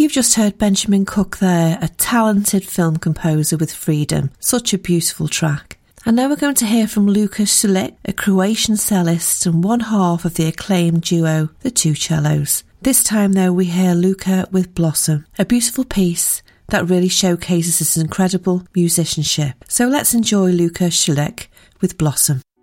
You've just heard Benjamin Cook there, a talented film composer with freedom. Such a beautiful track. And now we're going to hear from Luka Šulić, a Croatian cellist and one half of the acclaimed duo, the Two Cellos. This time though we hear Luka with Blossom, a beautiful piece that really showcases his incredible musicianship. So let's enjoy Luka Šulić with Blossom.